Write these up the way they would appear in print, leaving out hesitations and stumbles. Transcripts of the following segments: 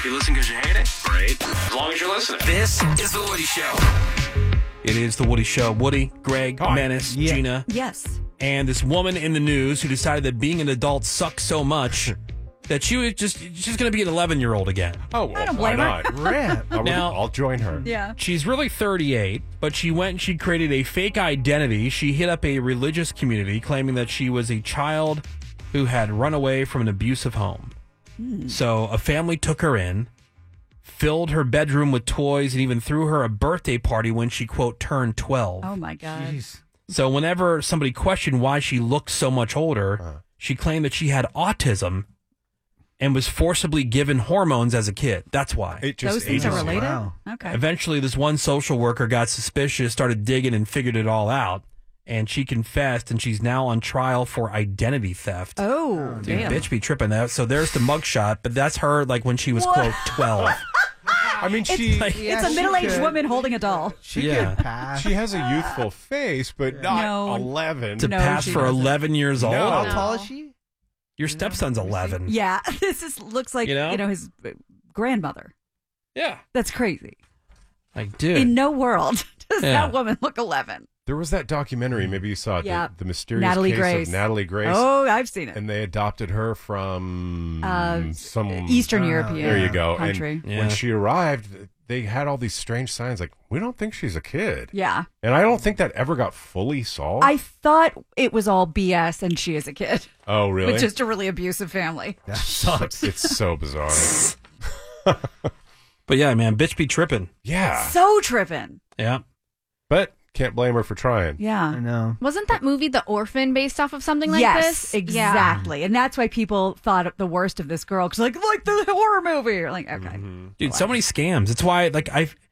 You listen because you hate it? Great. As long as you're listening. This is The Woody Show. It is The Woody Show. Woody, Greg, Menace, Yeah. Gina. Yes. And this woman in the news who decided that being an adult sucks so much that she's going to be an 11-year-old again. Oh, well, I don't why blame her. not? Rip. Now- I'll join her. Yeah. She's really 38, but she went and she created a fake identity. She hit up a religious community claiming that she was a child who had run away from an abusive home. So a family took her in, filled her bedroom with toys, and even threw her a birthday party when she, quote, turned 12. Oh, my God. Jeez. So whenever somebody questioned why she looked so much older, she claimed that she had autism and was forcibly given hormones as a kid. That's why. It just Those things are ages you. related? Wow. Okay. Eventually, this one social worker got suspicious, started digging, and figured it all out. And she confessed, and she's now on trial for identity theft. Oh, Dude, damn. bitch be tripping that. So there's the mugshot, but that's her like when she was, quote, 12. I mean, she It's a middle-aged could. woman holding a doll. She Yeah. could pass. she has a youthful face, but not No. 11. To No, pass she for doesn't. 11 years old? No. How No. tall is she? Your stepson's 11. Yeah, looks like, You know? his grandmother. Yeah. That's crazy. Like, dude. In no world does Yeah. that woman look 11. There was that documentary, maybe you saw it, Yeah. the mysterious Natalie case Grace. of Natalie Grace. Oh, I've seen it. And they adopted her from some Eastern European There you go. country. And Yeah. when she arrived, they had all these strange signs like, we don't think she's a kid. Yeah. And I don't think that ever got fully solved. I thought it was all BS and she is a kid. Oh, really? With just a really abusive family. That sucks. It's so bizarre. But yeah, man, bitch be tripping. Yeah. So tripping. Yeah. But can't blame her for trying. I Yeah. know. Wasn't that movie The Orphan based off of something like Yes, this? exactly. And that's why people thought the worst of this girl. Because like the horror movie. You're like, okay. Dude, so many scams. It's why, like,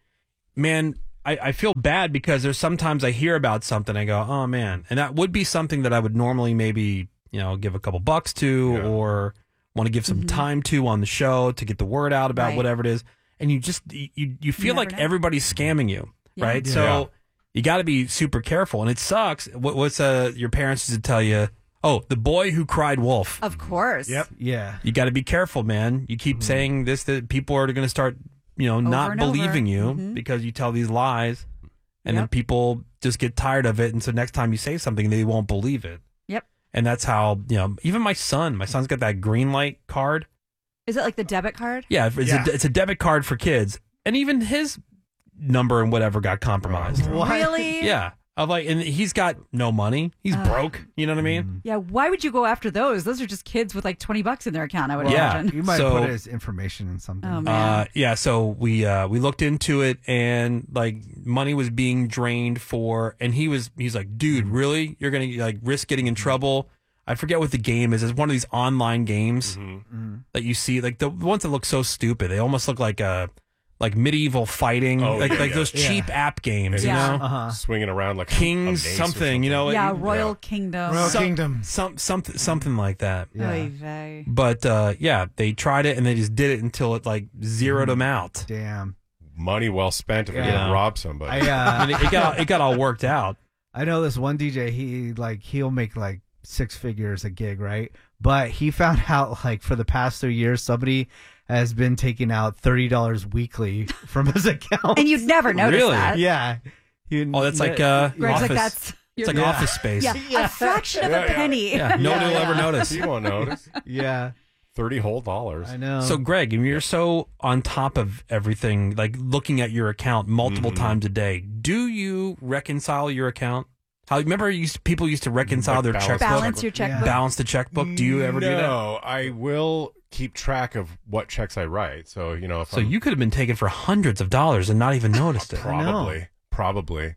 I feel bad because there's sometimes I hear about something, I go, oh, man. And that would be something that I would normally maybe, give a couple bucks to Yeah. or want to give some time to on the show to get the word out about Right. whatever it is. And you just, you feel never like know. everybody's scamming you, Yeah. right? Yeah. So you got to be super careful. And it sucks. What's your parents used to tell you? Oh, the boy who cried wolf. Of course. Yeah. You got to be careful, man. You keep saying this, that people are going to start, not and over. believing you Mhm. because you tell these lies, and then Yep. people just get tired of it. And so next time you say something, they won't believe it. Yep. And that's how, even my son's got that green light card. Is it like the debit card? Yeah, it's a debit card for kids. And even his number and whatever got compromised. What? Really? Yeah. And he's got no money. He's broke. You know what I mean? Yeah. Why would you go after those? Those are just kids with like $20 in their account, I would Yeah. imagine. You might So- put his information in something. Oh, man. Yeah, so we looked into it and like money was being drained and he's like, dude, really? You're gonna like risk getting in trouble? I forget what the game is. It's one of these online games that you see, like the ones that look so stupid. They almost look like medieval fighting, Oh, like yeah, those yeah. cheap app games, Yeah. you know? Uh-huh. Swinging around like a Kings mace or something, Yeah, it- Royal Kingdom. Royal some- Kingdom. something like that. Yeah. Oy vey. But they tried it and they just did it until it like zeroed them out. Damn. Money well spent if you're Yeah. going to rob somebody. I mean, it got all worked out. I know this one DJ, he'll make like 6 figures a gig, right? But he found out like for the past 3 years, somebody has been taking out $30 weekly from his account. And you'd never notice Really? that. Yeah. Oh, that's like Greg's office. like, that's... It's like Yeah. Office Space. Yeah, a fraction of Yeah, a yeah. penny. Yeah, no one will ever notice. You won't notice. Yeah. $30 whole dollars. I know. So, Greg, you're so on top of everything, like looking at your account multiple times a day. Do you reconcile your account? Remember people used to reconcile Like their balance. checkbook? Balance your checkbook. Balance the checkbook. Do you ever do that? No, I will keep track of what checks I write. So, if So I'm, you could have been taken for hundreds of dollars and not even noticed it. Probably.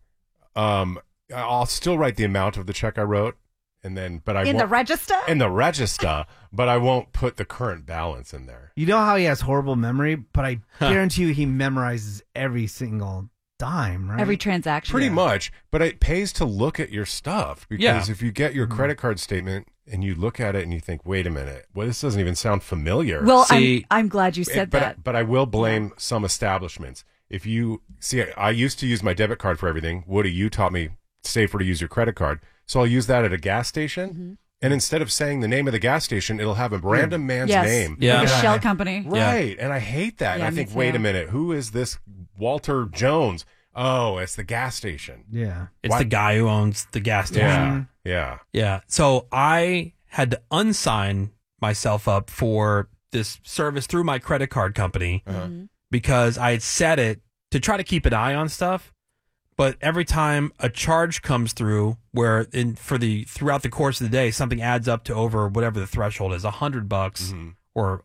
I'll still write the amount of the check I wrote, but I In the won't, register? in the register, but I won't put the current balance in there. You know how he has horrible memory, but I guarantee you he memorizes every single dime, right? Every transaction. Pretty much, but it pays to look at your stuff because Yeah. if you get your credit card statement and you look at it and you think, wait a minute, well, this doesn't even sound familiar. Well, See- I'm glad you said but, that. But I will blame some establishments. If you see, I used to use my debit card for everything. Woody, you taught me safer to use your credit card. So I'll use that at a gas station. And instead of saying the name of the gas station, it'll have a random man's name. Yeah. Like a shell company. Right. And I hate that. Yeah, and I me think, wait too. a minute, who is this Walter Jones? Oh, it's the gas station. Yeah. It's the guy who owns the gas station. Yeah. Yeah. So I had to unsign myself up for this service through my credit card company because I had set it to try to keep an eye on stuff. But every time a charge comes through where throughout the course of the day, something adds up to over whatever the threshold is, $100 or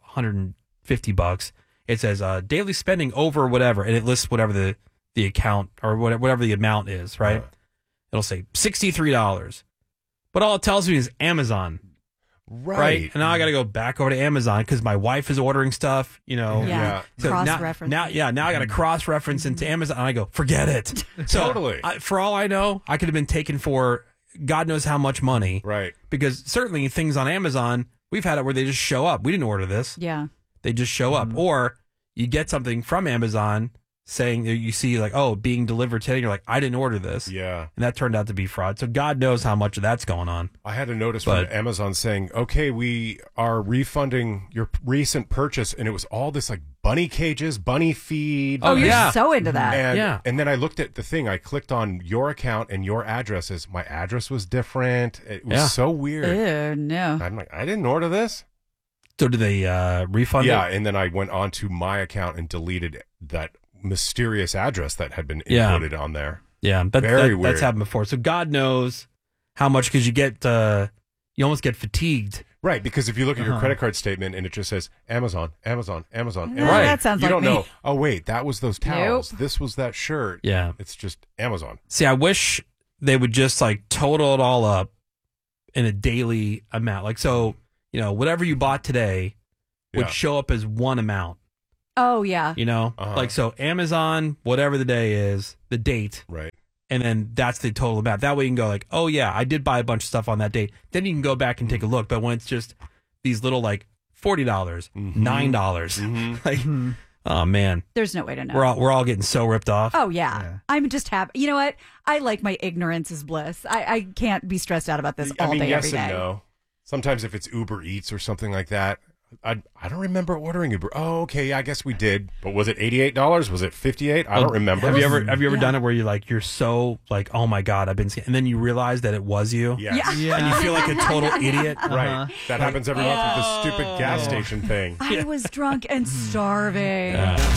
$150, it says daily spending over whatever, and it lists whatever the account or whatever the amount is, right? It'll say $63. But all it tells me is Amazon. Right. And now I got to go back over to Amazon because my wife is ordering stuff, Yeah. So Cross-reference. now I got to cross-reference into Amazon. And I go, forget it. So Totally. For all I know, I could have been taken for God knows how much money. Right. Because certainly things on Amazon, we've had it where they just show up. We didn't order this. Yeah. They just show up. Or you get something from Amazon saying that you see like, oh, being delivered today. You're like, I didn't order this. Yeah. And that turned out to be fraud. So God knows how much of that's going on. I had a notice from Amazon saying, okay, we are refunding your recent purchase. And it was all this like bunny cages, bunny feed. Oh, you're so into that. And then I looked at the thing. I clicked on your account and your addresses. My address was different. It was so weird. Ew, no. I'm like, I didn't order this. So did they refund it? Yeah. And then I went on to my account and deleted that mysterious address that had been inputted on there. Yeah, Very weird. That's happened before. So God knows how much, because you almost get fatigued. Right, because if you look at your credit card statement and it just says Amazon. No, Amazon. that sounds you like don't me. know. Oh wait, that was those towels. Nope. This was that shirt. Yeah, it's just Amazon. See, I wish they would just like total it all up in a daily amount. Like, so whatever you bought today would show up as one amount. Oh, yeah. Like, so Amazon, whatever the day is, the date. Right. And then that's the total amount. That way you can go like, oh, yeah, I did buy a bunch of stuff on that date. Then you can go back and take a look. But when it's just these little like $40, $9, like, oh, man. There's no way to know. We're all getting so ripped off. Oh, yeah. I'm just happy. You know what? I like my ignorance is bliss. I can't be stressed out about this all day, yes every day. and no. Sometimes if it's Uber Eats or something like that, I don't remember ordering Uber. Oh, okay, yeah, I guess we did. But was it $88? Was it $58? I don't remember. Have you ever done it where you're so like, oh my God, I've been scared, and then you realize that it was you? Yes. Yeah. And you feel like a total idiot. Right. That happens every month with the stupid gas station thing. I was drunk and starving.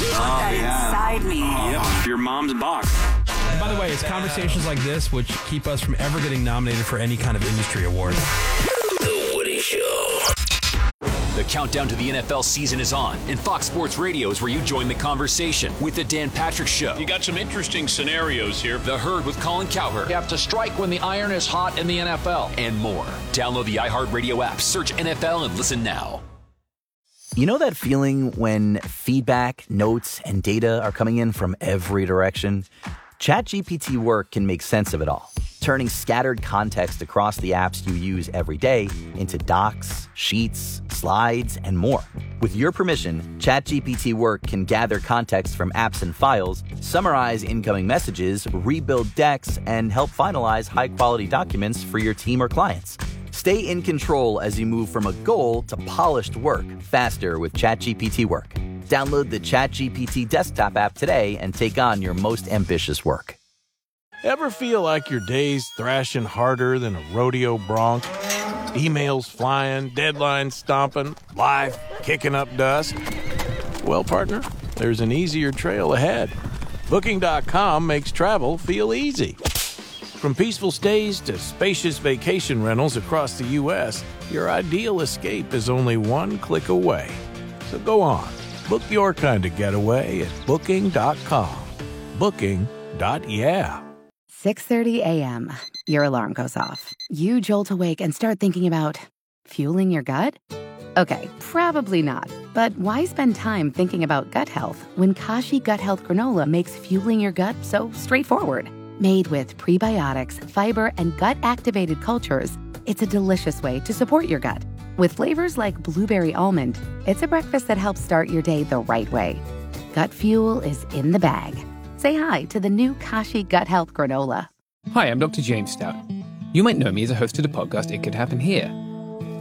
Inside me. Yep. Your mom's box. And by the way, it's conversations like this which keep us from ever getting nominated for any kind of industry award. The Woody Show. The countdown to the NFL season is on, and Fox Sports Radio is where you join the conversation with The Dan Patrick Show. You got some interesting scenarios here. The Herd with Colin Cowherd. You have to strike when the iron is hot in the NFL. And more. Download the iHeartRadio app, search NFL, and listen now. You know that feeling when feedback, notes, and data are coming in from every direction? ChatGPT Work can make sense of it all, turning scattered context across the apps you use every day into docs, sheets, slides, and more. With your permission, ChatGPT Work can gather context from apps and files, summarize incoming messages, rebuild decks, and help finalize high-quality documents for your team or clients. Stay in control as you move from a goal to polished work faster with ChatGPT Work. Download the ChatGPT desktop app today and take on your most ambitious work. Ever feel like your day's thrashing harder than a rodeo bronc? Emails flying, deadlines stomping, life kicking up dust? Well, partner, there's an easier trail ahead. Booking.com makes travel feel easy. From peaceful stays to spacious vacation rentals across the U.S., your ideal escape is only one click away. So go on, book your kind of getaway at Booking.com. Booking.yeah. 6:30 a.m. Your alarm goes off. You jolt awake and start thinking about fueling your gut? Okay, probably not. But why spend time thinking about gut health when Kashi Gut Health Granola makes fueling your gut so straightforward? Made with prebiotics, fiber, and gut-activated cultures, it's a delicious way to support your gut. With flavors like blueberry almond, it's a breakfast that helps start your day the right way. Gut fuel is in the bag. Say hi to the new Kashi Gut Health Granola. Hi, I'm Dr. James Stout. You might know me as a host of the podcast It Could Happen Here,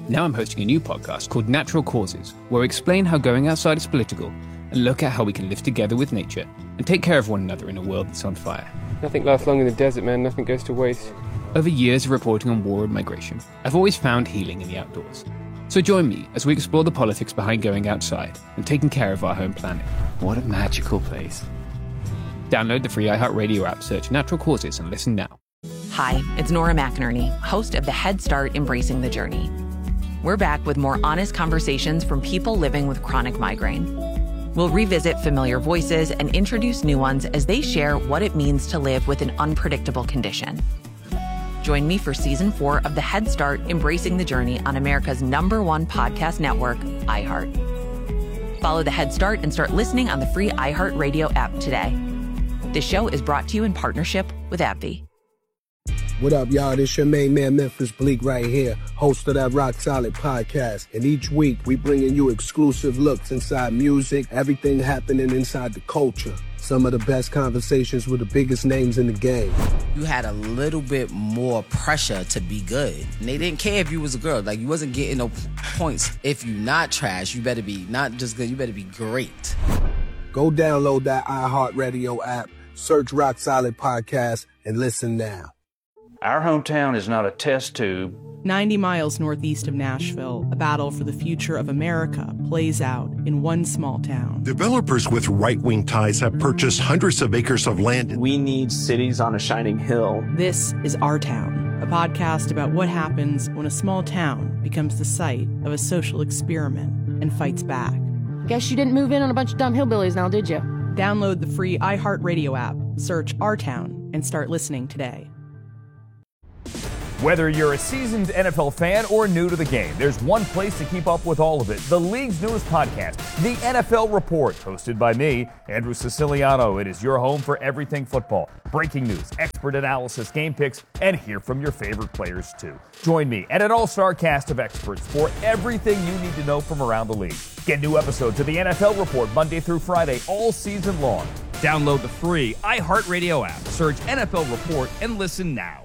Now I'm hosting a new podcast called Natural Causes, where I explain how going outside is political and look at how we can live together with nature and take care of one another in a world that's on fire. Nothing lasts long in the desert, man. Nothing goes to waste. Over years of reporting on war and migration, I've always found healing in the outdoors. So join me as we explore the politics behind going outside and taking care of our home planet. What a magical place. Download the free iHeartRadio app, search Natural Causes, and listen now. Hi, it's Nora McInerney, host of the Head Start Embracing the Journey. We're back with more honest conversations from people living with chronic migraine. We'll revisit familiar voices and introduce new ones as they share what it means to live with an unpredictable condition. Join me for Season 4 of the Head Start Embracing the Journey on America's #1 podcast network, iHeart. Follow the Head Start and start listening on the free iHeartRadio app today. This show is brought to you in partnership with AbbVie. What up, y'all? This your main man, Memphis Bleak, right here, host of that Rock Solid podcast. And each week, we bringing you exclusive looks inside music, everything happening inside the culture. Some of the best conversations with the biggest names in the game. You had a little bit more pressure to be good. And they didn't care if you was a girl. Like, you wasn't getting no points. If you not trash, you better be not just good, you better be great. Go download that iHeartRadio app, search Rock Solid Podcast, and listen now. Our hometown is not a test tube. 90 miles northeast of Nashville, a battle for the future of America plays out in one small town. Developers with right-wing ties have purchased hundreds of acres of land. We need cities on a shining hill. This is Our Town, a podcast about what happens when a small town becomes the site of a social experiment and fights back. Guess you didn't move in on a bunch of dumb hillbillies now, did you? Download the free iHeartRadio app, search Our Town, and start listening today. Whether you're a seasoned NFL fan or new to the game, there's one place to keep up with all of it. The league's newest podcast, The NFL Report, hosted by me, Andrew Siciliano. It is your home for everything football. Breaking news, expert analysis, game picks, and hear from your favorite players too. Join me and an all-star cast of experts for everything you need to know from around the league. Get new episodes of The NFL Report Monday through Friday all season long. Download the free iHeartRadio app, search NFL Report, and listen now.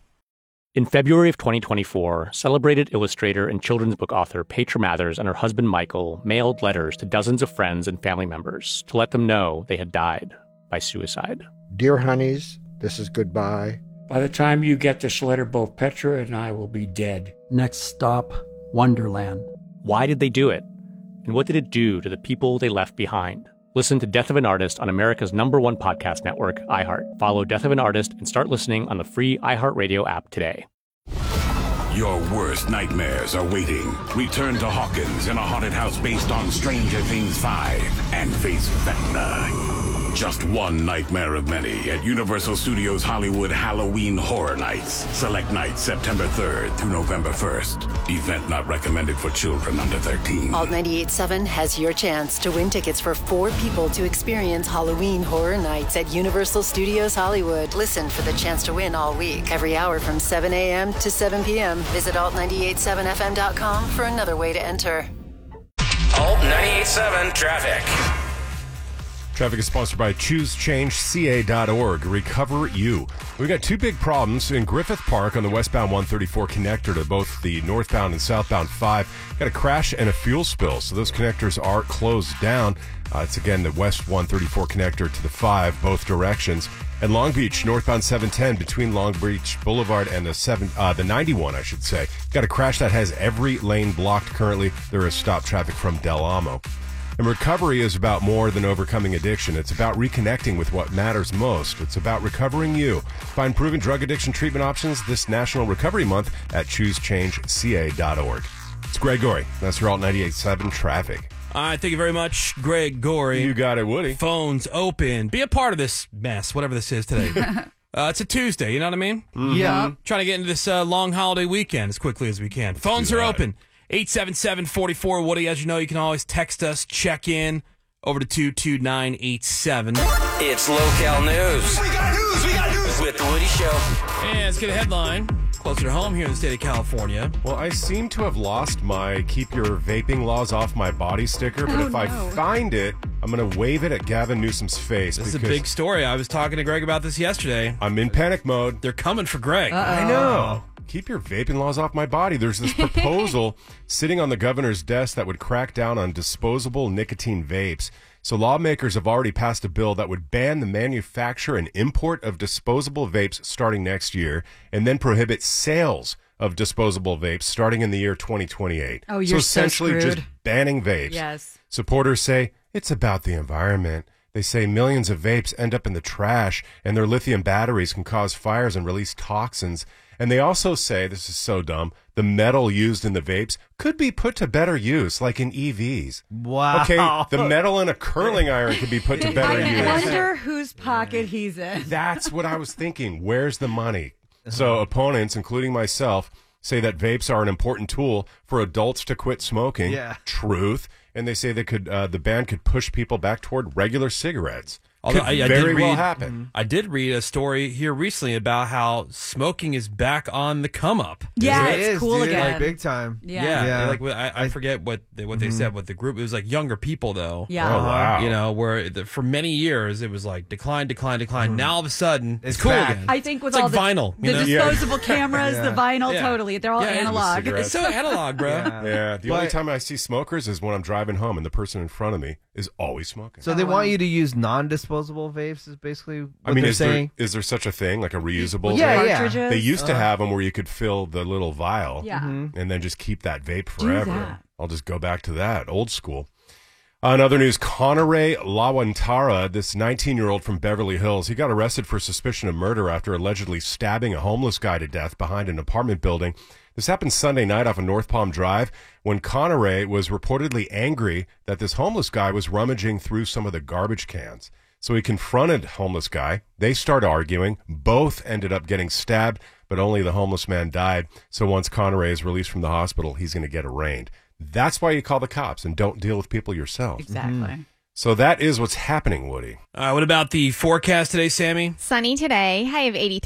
In February of 2024, celebrated illustrator and children's book author Petra Mathers and her husband Michael mailed letters to dozens of friends and family members to let them know they had died by suicide. Dear honeys, this is goodbye. By the time you get this letter, both Petra and I will be dead. Next stop, Wonderland. Why did they do it? And what did it do to the people they left behind? Listen to Death of an Artist on America's #1 podcast network, iHeart. Follow Death of an Artist and start listening on the free iHeartRadio app today. Your worst nightmares are waiting. Return to Hawkins in a haunted house based on Stranger Things 5 and face Vecna. Just one nightmare of many at Universal Studios Hollywood Halloween Horror Nights. Select nights September 3rd through November 1st. Event not recommended for children under 13. Alt 98.7 has your chance to win tickets for 4 people to experience Halloween Horror Nights at Universal Studios Hollywood. Listen for the chance to win all week, every hour from 7 a.m. to 7 p.m. Visit alt987fm.com for another way to enter. Alt 98.7 Traffic. Traffic is sponsored by ChooseChangeCA.org. Recover You. We've got 2 big problems in Griffith Park on the westbound 134 connector to both the northbound and southbound 5. Got a crash and a fuel spill, so those connectors are closed down. It's again the west 134 connector to the 5, both directions. And Long Beach, northbound 710 between Long Beach Boulevard and the 91, I should say. Got a crash that has every lane blocked currently. There is stop traffic from Del Amo. And recovery is about more than overcoming addiction. It's about reconnecting with what matters most. It's about recovering you. Find proven drug addiction treatment options this National Recovery Month at ChooseChangeCA.org. It's Greg Gorey. That's your Alt 98.7 Traffic. All right, thank you very much, Greg Gorey. You got it, Woody. Phones open. Be a part of this mess, whatever this is today. It's a Tuesday, you know what I mean? Mm-hmm. Yeah. Trying to get into this long holiday weekend as quickly as we can. Phones are open. 877-44-WOODY. As you know, you can always text us, check in over to 22987. It's local news. We got news with the Woody Show. And let's get a headline closer to home here in the state of California. Well, I seem to have lost my keep your vaping laws off my body sticker, but if I find it, I'm going to wave it at Gavin Newsom's face. This is a big story. I was talking to Greg about this yesterday. I'm in panic mode. They're coming for Greg. I know. keep your vaping laws off my body. There's this proposal sitting on the governor's desk that would crack down on disposable nicotine vapes. So lawmakers have already passed a bill that would ban the manufacture and import of disposable vapes starting next year, and then prohibit sales of disposable vapes starting in the year 2028. Oh, you're so essentially screwed. just banning vapes. Yes. Supporters say it's about the environment. They say millions of vapes end up in the trash, and their lithium batteries can cause fires and release toxins. And they also say, this is so dumb, the metal used in the vapes could be put to better use, like in EVs. Wow. Okay, the metal in a curling iron could be put to better use. I wonder whose pocket he's in. That's what I was thinking. Where's the money? So opponents, including myself, say that vapes are an important tool for adults to quit smoking. Yeah. Truth. And they say they could, the ban could push people back toward regular cigarettes. Although Could very well happen. I did read a story here recently about how smoking is back on the come up. Yeah, It it's is, cool dude, again. like big time. Yeah. Like I forget what they said with the group. It was like younger people though. Yeah. Oh, wow. You know, where for many years it was like decline. Now all of a sudden it's cool back. again. I think with It's all like vinyl, the you know? disposable cameras, Yeah. the vinyl, Yeah. totally. They're all Yeah, and the analog. cigarettes. It's so analog, bro. Yeah, the only time I see smokers is when I'm driving home and the person in front of me is always smoking. So they want you to use non-disposable vapes is basically what I mean, they're is saying. there such a thing, like a reusable Yeah, vape? yeah. Cartridges. They used to have them where you could fill the little vial Yeah. and then just keep that vape forever. that. I'll just go back to that, old school. In other news, Conore Lawantara, this 19-year-old from Beverly Hills, he got arrested for suspicion of murder after allegedly stabbing a homeless guy to death behind an apartment building. This happened Sunday night off of North Palm Drive when Conore was reportedly angry that this homeless guy was rummaging through some of the garbage cans. So he confronted homeless guy. They start arguing. Both ended up getting stabbed, but only the homeless man died. So once Conore is released from the hospital, he's going to get arraigned. That's why you call the cops and don't deal with people yourself. Exactly. So that is what's happening, Woody. What about the forecast today, Sammy? Sunny today, high of 83.